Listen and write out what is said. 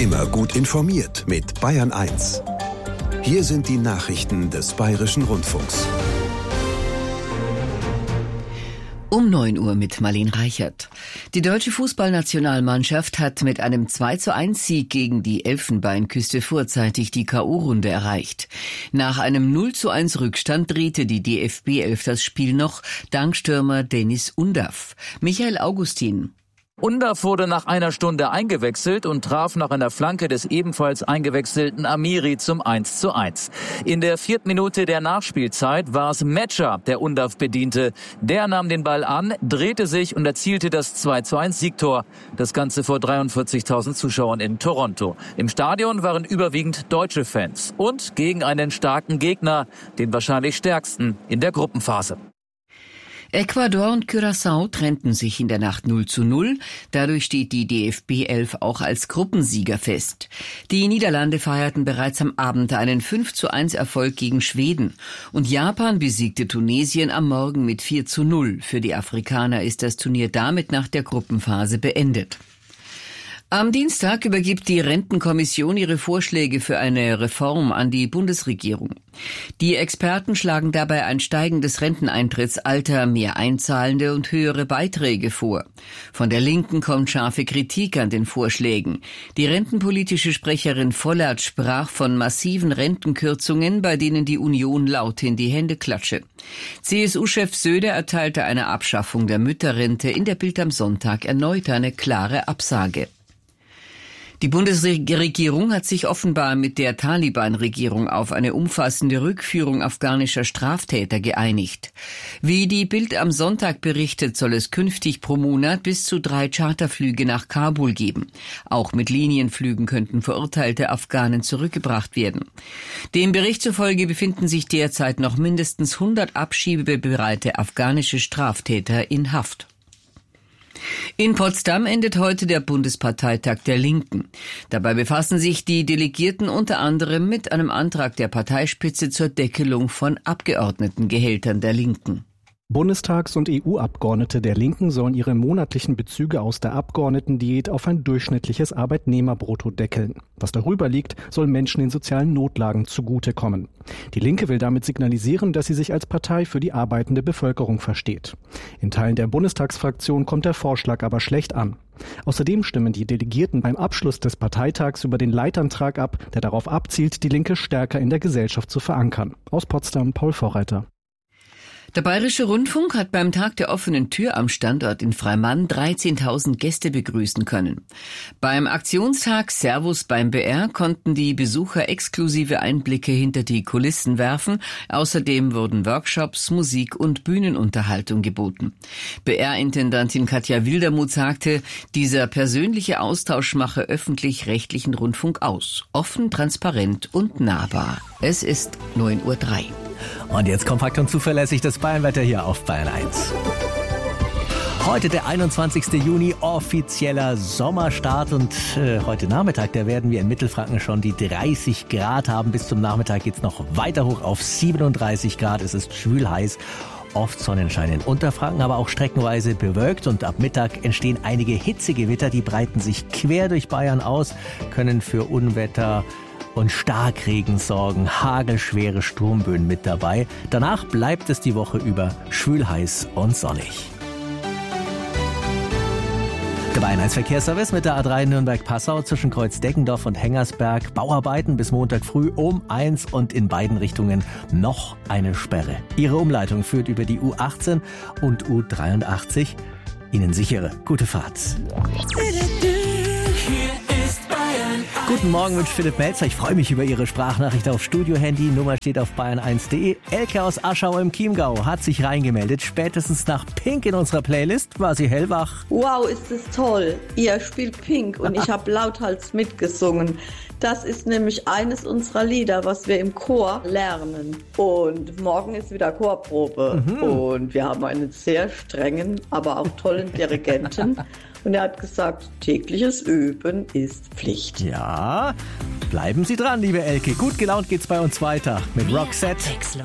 Immer gut informiert mit Bayern 1. Hier sind die Nachrichten des Bayerischen Rundfunks. Um 9 Uhr mit Marlene Reichert. Die deutsche Fußballnationalmannschaft hat mit einem 2:1-Sieg gegen die Elfenbeinküste vorzeitig die K.O.-Runde erreicht. Nach einem 0:1 Rückstand drehte die DFB 11 das Spiel noch, dank Stürmer Deniz Undav. Michael Augustin. Undav wurde nach einer Stunde eingewechselt und traf nach einer Flanke des ebenfalls eingewechselten Amiri zum 1:1. In der 4. Minute der Nachspielzeit war es Metscher, der Undav bediente. Der nahm den Ball an, drehte sich und erzielte das 2:1 Siegtor. Das Ganze vor 43.000 Zuschauern in Toronto. Im Stadion waren überwiegend deutsche Fans und gegen einen starken Gegner, den wahrscheinlich stärksten in der Gruppenphase. Ecuador und Curaçao trennten sich in der Nacht 0:0. Dadurch steht die DFB 11 auch als Gruppensieger fest. Die Niederlande feierten bereits am Abend einen 5:1 Erfolg gegen Schweden. Und Japan besiegte Tunesien am Morgen mit 4:0. Für die Afrikaner ist das Turnier damit nach der Gruppenphase beendet. Am Dienstag übergibt die Rentenkommission ihre Vorschläge für eine Reform an die Bundesregierung. Die Experten schlagen dabei ein steigendes Renteneintrittsalter, mehr Einzahlende und höhere Beiträge vor. Von der Linken kommt scharfe Kritik an den Vorschlägen. Die rentenpolitische Sprecherin Vollert sprach von massiven Rentenkürzungen, bei denen die Union laut in die Hände klatsche. CSU-Chef Söder erteilte einer Abschaffung der Mütterrente in der Bild am Sonntag erneut eine klare Absage. Die Bundesregierung hat sich offenbar mit der Taliban-Regierung auf eine umfassende Rückführung afghanischer Straftäter geeinigt. Wie die Bild am Sonntag berichtet, soll es künftig pro Monat bis zu 3 Charterflüge nach Kabul geben. Auch mit Linienflügen könnten verurteilte Afghanen zurückgebracht werden. Dem Bericht zufolge befinden sich derzeit noch mindestens 100 abschiebebereite afghanische Straftäter in Haft. In Potsdam endet heute der Bundesparteitag der Linken. Dabei befassen sich die Delegierten unter anderem mit einem Antrag der Parteispitze zur Deckelung von Abgeordnetengehältern der Linken. Bundestags- und EU-Abgeordnete der Linken sollen ihre monatlichen Bezüge aus der Abgeordnetendiät auf ein durchschnittliches Arbeitnehmerbrutto deckeln. Was darüber liegt, soll Menschen in sozialen Notlagen zugutekommen. Die Linke will damit signalisieren, dass sie sich als Partei für die arbeitende Bevölkerung versteht. In Teilen der Bundestagsfraktion kommt der Vorschlag aber schlecht an. Außerdem stimmen die Delegierten beim Abschluss des Parteitags über den Leitantrag ab, der darauf abzielt, die Linke stärker in der Gesellschaft zu verankern. Aus Potsdam, Paul Vorreiter. Der Bayerische Rundfunk hat beim Tag der offenen Tür am Standort in Freimann 13.000 Gäste begrüßen können. Beim Aktionstag Servus beim BR konnten die Besucher exklusive Einblicke hinter die Kulissen werfen. Außerdem wurden Workshops, Musik und Bühnenunterhaltung geboten. BR-Intendantin Katja Wildermuth sagte, dieser persönliche Austausch mache öffentlich-rechtlichen Rundfunk aus. Offen, transparent und nahbar. Es ist 9:03 Uhr. Und jetzt kompakt und zuverlässig das Bayernwetter hier auf Bayern 1. Heute der 21. Juni, offizieller Sommerstart und heute Nachmittag, da werden wir in Mittelfranken schon die 30 Grad haben. Bis zum Nachmittag geht's noch weiter hoch auf 37 Grad. Es ist schwül heiß. Oft Sonnenschein in Unterfranken, aber auch streckenweise bewölkt und ab Mittag entstehen einige Hitzegewitter, die breiten sich quer durch Bayern aus, können für Unwetter und Starkregen sorgen, hagelschwere Sturmböen mit dabei. Danach bleibt es die Woche über schwül heiß und sonnig. Der Bayern 1 Verkehrsservice mit der A3 Nürnberg-Passau zwischen Kreuz-Deggendorf und Hengersberg. Bauarbeiten bis Montag früh um 1 und in beiden Richtungen noch eine Sperre. Ihre Umleitung führt über die U18 und U83. Ihnen sichere, gute Fahrt. Guten Morgen, wünscht Philipp Melzer. Ich freue mich über Ihre Sprachnachricht auf Studio-Handy. Nummer steht auf bayern1.de. Elke aus Aschau im Chiemgau hat sich reingemeldet. Spätestens nach Pink in unserer Playlist war sie hellwach. Wow, ist das toll. Ihr spielt Pink und ich habe lauthals mitgesungen. Das ist nämlich eines unserer Lieder, was wir im Chor lernen. Und morgen ist wieder Chorprobe. Und wir haben einen sehr strengen, aber auch tollen Dirigenten. Und er hat gesagt, tägliches Üben ist Pflicht. Ja, bleiben Sie dran, liebe Elke. Gut gelaunt geht's bei uns weiter mit Roxette.